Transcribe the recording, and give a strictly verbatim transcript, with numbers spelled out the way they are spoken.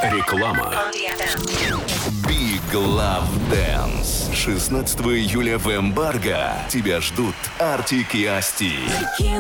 Реклама. Big Love Dance. шестнадцатого июля в Эмбарго тебя ждут Артик и Асти.